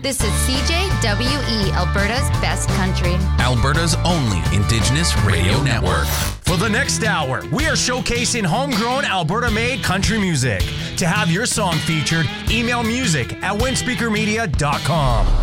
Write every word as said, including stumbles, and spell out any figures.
This is C J W E, Alberta's best country. Alberta's only Indigenous radio network. For the next hour, we are showcasing homegrown Alberta-made country music. To have your song featured, email music at windspeaker media dot com.